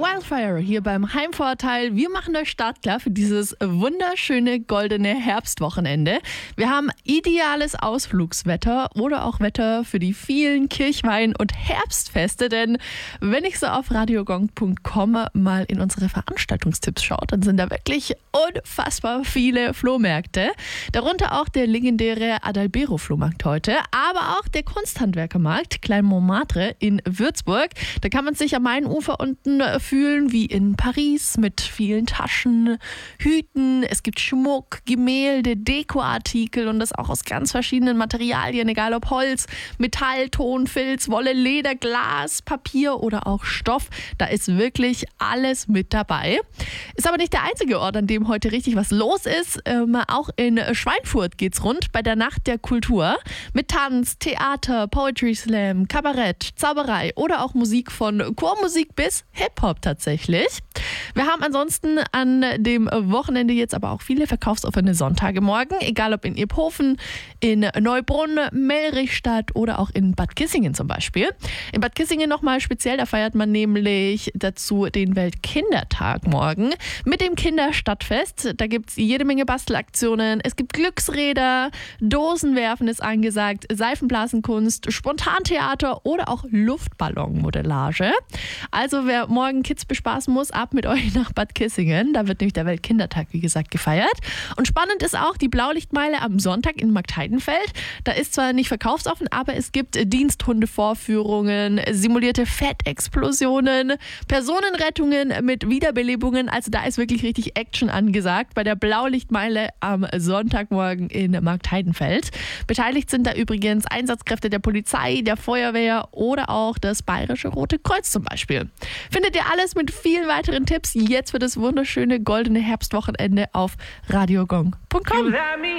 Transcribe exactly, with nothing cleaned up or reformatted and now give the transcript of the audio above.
Wildfire hier beim Heimvorteil. Wir machen euch startklar für dieses wunderschöne goldene Herbstwochenende. Wir haben ideales Ausflugswetter oder auch Wetter für die vielen Kirchweih- und Herbstfeste, denn wenn ich so auf radiogong punkt com mal in unsere Veranstaltungstipps schaue, dann sind da wirklich unfassbar viele Flohmärkte. Darunter auch der legendäre Adalbero-Flohmarkt heute, aber auch der Kunsthandwerkermarkt Klein Montmartre in Würzburg. Da kann man sich am Mainufer unten fühlen wie in Paris mit vielen Taschen, Hüten. Es gibt Schmuck, Gemälde, Dekoartikel und das auch aus ganz verschiedenen Materialien, egal ob Holz, Metall, Ton, Filz, Wolle, Leder, Glas, Papier oder auch Stoff. Da ist wirklich alles mit dabei. Ist aber nicht der einzige Ort, an dem heute richtig was los ist. Ähm, auch in Schweinfurt geht's rund bei der Nacht der Kultur mit Tanz, Theater, Poetry Slam, Kabarett, Zauberei oder auch Musik von Chormusik bis Hip-Hop tatsächlich. Wir haben ansonsten an dem Wochenende jetzt aber auch viele verkaufsoffene Sonntage morgen, egal ob in Iphofen, in Neubrunn, Melrichstadt oder auch in Bad Kissingen zum Beispiel. In Bad Kissingen nochmal speziell, da feiert man nämlich dazu den Weltkindertag morgen mit dem Kinderstadtfest. Da gibt es jede Menge Bastelaktionen, es gibt Glücksräder, Dosenwerfen ist angesagt, Seifenblasenkunst, Spontantheater oder auch Luftballonmodellage. Also wer morgen Kids bespaßen muss, ab mit euch nach Bad Kissingen. Da wird nämlich der Weltkindertag, wie gesagt, gefeiert. Und spannend ist auch die Blaulichtmeile am Sonntag in Marktheidenfeld. Da ist zwar nicht verkaufsoffen, aber es gibt Diensthundevorführungen, simulierte Fettexplosionen, Personenrettungen mit Wiederbelebungen. Also da ist wirklich richtig Action angesagt bei der Blaulichtmeile am Sonntagmorgen in Marktheidenfeld. Beteiligt sind da übrigens Einsatzkräfte der Polizei, der Feuerwehr oder auch das Bayerische Rote Kreuz zum Beispiel. Findet ihr alles mit vielen weiteren Tipps jetzt für das wunderschöne goldene Herbstwochenende auf radiogong punkt com.